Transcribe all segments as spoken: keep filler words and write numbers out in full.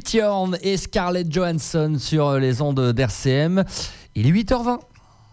Pete Yorn et Scarlett Johansson sur les ondes d'R C M. Il est huit heures vingt.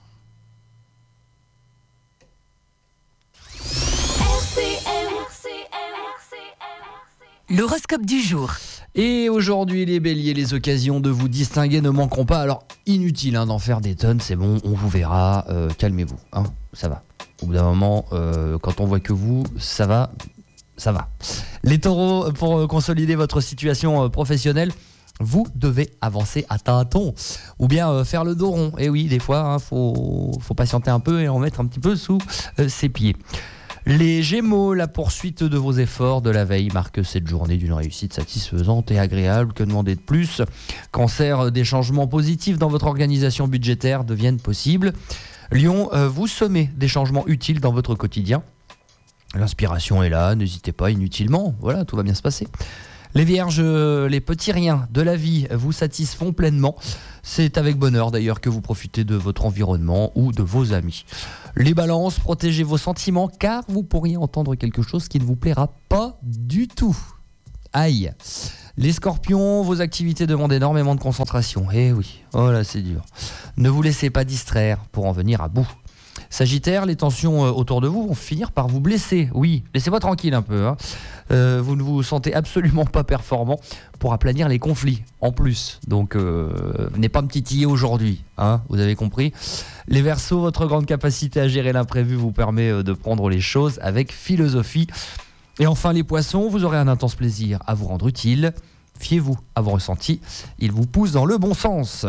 L'horoscope du jour. Et aujourd'hui, les béliers, les occasions de vous distinguer ne manqueront pas. Alors, inutile hein, d'en faire des tonnes, c'est bon, on vous verra. Euh, calmez-vous, hein, ça va. Au bout d'un moment, euh, quand on voit que vous, ça va, ça va. Les taureaux, pour consolider votre situation professionnelle, vous devez avancer à tâtons ou bien euh, faire le dos rond. Et oui, des fois, il hein, faut, faut patienter un peu et en mettre un petit peu sous euh, ses pieds. Les Gémeaux, la poursuite de vos efforts de la veille marque cette journée d'une réussite satisfaisante et agréable. Que demander de plus ? Cancer, des changements positifs dans votre organisation budgétaire deviennent possibles. Lion, euh, vous semez des changements utiles dans votre quotidien. L'inspiration est là, n'hésitez pas inutilement. Voilà, tout va bien se passer. Les Vierges, les petits riens de la vie vous satisfont pleinement. C'est avec bonheur d'ailleurs que vous profitez de votre environnement ou de vos amis. Les Balances, protégez vos sentiments car vous pourriez entendre quelque chose qui ne vous plaira pas du tout. Aïe. Les Scorpions, vos activités demandent énormément de concentration. Eh oui, oh là c'est dur. Ne vous laissez pas distraire pour en venir à bout. Sagittaire, les tensions autour de vous vont finir par vous blesser. Oui, laissez-moi tranquille un peu. Hein. Euh, vous ne vous sentez absolument pas performant pour aplanir les conflits, en plus. Donc, euh, venez pas me titiller aujourd'hui, hein, vous avez compris. Les Verseaux, votre grande capacité à gérer l'imprévu vous permet de prendre les choses avec philosophie. Et enfin, les Poissons, vous aurez un intense plaisir à vous rendre utile. Fiez-vous à vos ressentis, ils vous poussent dans le bon sens.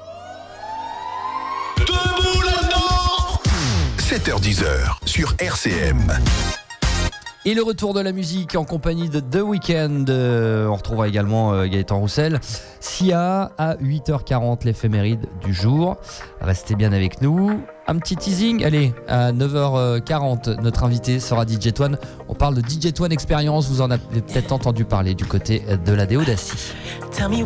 sept heures dix sur R C M. Et le retour de la musique en compagnie de The Weeknd. Euh, on retrouvera également euh, Gaëtan Roussel. Sia à huit heures quarante, l'éphéméride du jour. Restez bien avec nous. Un petit teasing. Allez, à neuf heures quarante, notre invité sera D J Toine. On parle de D J Toine Experience. Vous en avez peut-être entendu parler du côté de la Déodacie. Tell me